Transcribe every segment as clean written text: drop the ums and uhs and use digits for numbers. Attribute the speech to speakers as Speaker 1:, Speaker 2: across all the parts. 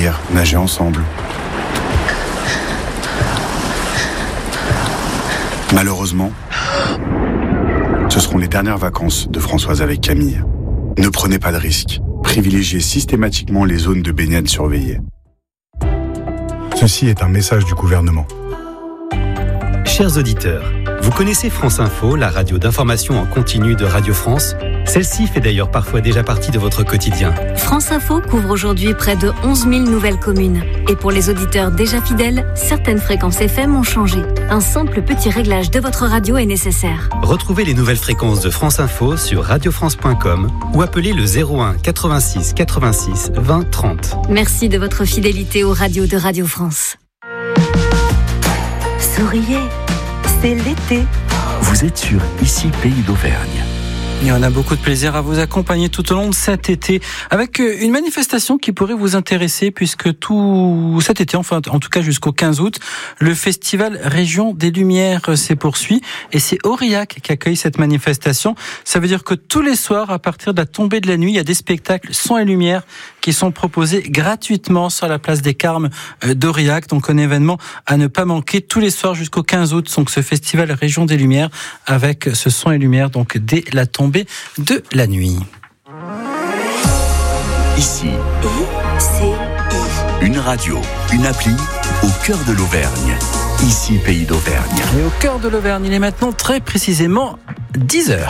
Speaker 1: rivière, nager ensemble. Malheureusement, ce seront les dernières vacances de Françoise avec Camille. Ne prenez pas de risques. Privilégiez systématiquement les zones de baignade surveillées. Ceci est un message du gouvernement.
Speaker 2: Chers auditeurs, vous connaissez France Info, la radio d'information en continu de Radio France ? Celle-ci fait d'ailleurs parfois déjà partie de votre quotidien.
Speaker 3: France Info couvre aujourd'hui près de 11 000 nouvelles communes. Et pour les auditeurs déjà fidèles, certaines fréquences FM ont changé. Un simple petit réglage de votre radio est nécessaire.
Speaker 2: Retrouvez les nouvelles fréquences de France Info sur radiofrance.com ou appelez le 01 86 86 20 30.
Speaker 3: Merci de votre fidélité aux radios de Radio France.
Speaker 4: Souriez, c'est l'été.
Speaker 5: Vous êtes sur Ici Pays d'Auvergne.
Speaker 6: Et on a beaucoup de plaisir à vous accompagner tout au long de cet été avec une manifestation qui pourrait vous intéresser puisque tout cet été, enfin en tout cas jusqu'au 15 août, le festival Région des Lumières s'est poursuit et c'est Aurillac qui accueille cette manifestation. Ça veut dire que tous les soirs, à partir de la tombée de la nuit, il y a des spectacles son et lumière qui sont proposés gratuitement sur la place des Carmes d'Aurillac. Donc un événement à ne pas manquer tous les soirs jusqu'au 15 août. Donc ce festival Région des Lumières avec ce son et lumière donc dès la tombée de la nuit.
Speaker 5: Ici, une radio, une appli au cœur de l'Auvergne. Ici Pays d'Auvergne.
Speaker 6: Et au cœur de l'Auvergne, il est maintenant très précisément 10h.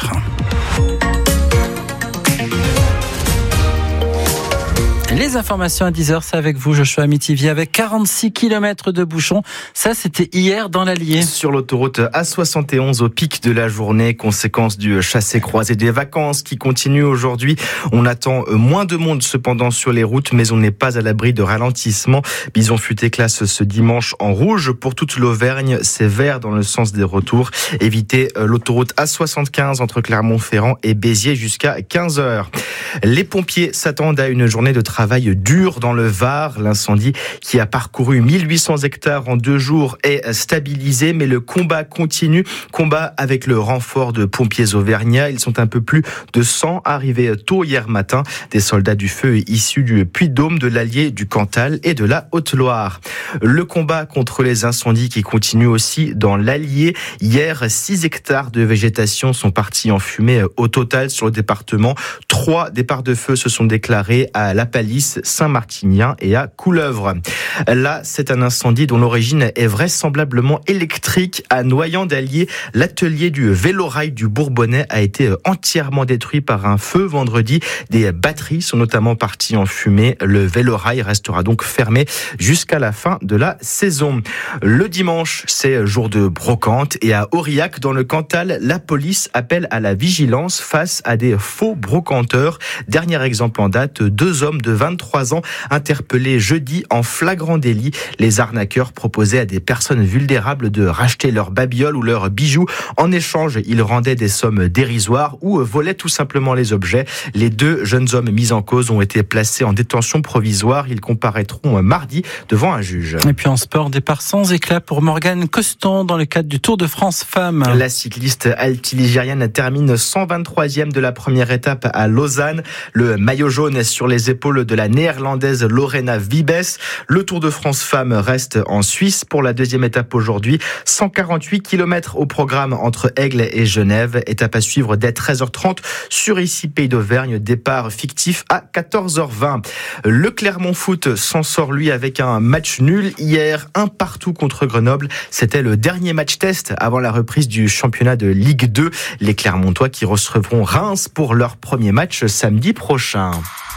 Speaker 6: Les informations à 10h, c'est avec vous, Joshua Mitivier, avec 46 km de bouchons. Ça, c'était hier dans l'Allier.
Speaker 7: Sur l'autoroute A71 au pic de la journée, conséquence du chassé-croisé des vacances qui continue aujourd'hui. On attend moins de monde cependant sur les routes, mais on n'est pas à l'abri de ralentissement. Bison Futé classe ce dimanche en rouge pour toute l'Auvergne. C'est vert dans le sens des retours. Évitez l'autoroute A75 entre Clermont-Ferrand et Béziers jusqu'à 15h. Les pompiers s'attendent à une journée de travail dur dans le Var. L'incendie qui a parcouru 1800 hectares en 2 jours est stabilisé, mais le combat continue. Combat avec le renfort de pompiers auvergnats. Ils sont un peu plus de 100 arrivés tôt hier matin. Des soldats du feu issus du Puy-de-Dôme, de l'Allier, du Cantal et de la Haute-Loire. Le combat contre les incendies qui continue aussi dans l'Allier. Hier, 6 hectares de végétation sont partis en fumée au total sur le département. 3 départs de feu se sont déclarés à La Palisse, Saint-Martinien et à Couleuvre. Là, c'est un incendie dont l'origine est vraisemblablement électrique. À Noyant-d'Allier, l'atelier du vélorail du Bourbonnais a été entièrement détruit par un feu vendredi. Des batteries sont notamment parties en fumée. Le vélorail restera donc fermé jusqu'à la fin de la saison. Le dimanche, c'est jour de brocante et à Aurillac, dans le Cantal, la police appelle à la vigilance face à des faux brocanteurs. Dernier exemple en date, 2 hommes de 23 ans interpellés jeudi en flagrant délit. Les arnaqueurs proposaient à des personnes vulnérables de racheter leurs babioles ou leurs bijoux. En échange, ils rendaient des sommes dérisoires ou volaient tout simplement les objets. Les 2 jeunes hommes mis en cause ont été placés en détention provisoire. Ils comparaîtront mardi devant un juge.
Speaker 6: Et puis en sport, départ sans éclat pour Morgane Coston dans le cadre du Tour de France Femmes.
Speaker 7: La cycliste altiligérienne termine 123e de la première étape à Lausanne. Le maillot jaune sur les épaules de la néerlandaise Lorena Wiebes. Le Tour de France Femmes reste en Suisse pour la 2e étape aujourd'hui. 148 km au programme entre Aigle et Genève. Étape à suivre dès 13h30 sur Ici Pays d'Auvergne. Départ fictif à 14h20. Le Clermont Foot s'en sort lui avec un match nul hier, 1-1 contre Grenoble. C'était le dernier match test avant la reprise du championnat de Ligue 2. Les Clermontois qui recevront Reims pour leur premier match samedi prochain.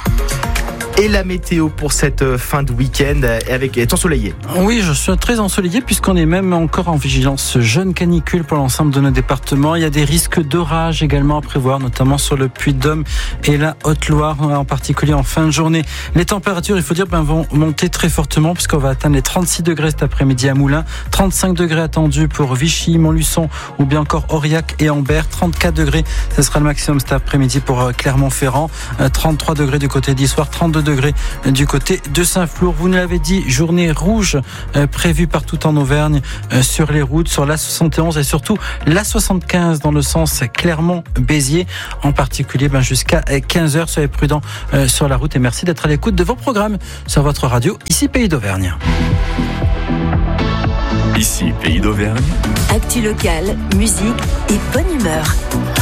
Speaker 7: Et la météo pour cette fin de week-end est ensoleillée.
Speaker 6: Oui, je suis très ensoleillé puisqu'on est même encore en vigilance jaune canicule pour l'ensemble de nos départements. Il y a des risques d'orage également à prévoir, notamment sur le Puy-de-Dôme et la Haute-Loire, en particulier en fin de journée. Les températures, il faut dire, vont monter très fortement puisqu'on va atteindre les 36 degrés cet après-midi à Moulins, 35 degrés attendus pour Vichy, Montluçon ou bien encore Aurillac et Ambert, 34 degrés, ce sera le maximum cet après-midi pour Clermont-Ferrand, 33 degrés du côté d'Issoire, 32 degrés degrés du côté de Saint-Flour. Vous nous l'avez dit, journée rouge prévue partout en Auvergne, sur les routes, sur l'A71 et surtout l'A75 dans le sens Clermont-Béziers, en particulier jusqu'à 15h. Soyez prudents sur la route et merci d'être à l'écoute de vos programmes sur votre radio, ici Pays d'Auvergne.
Speaker 5: Ici Pays d'Auvergne.
Speaker 4: Actu locale, musique et bonne humeur.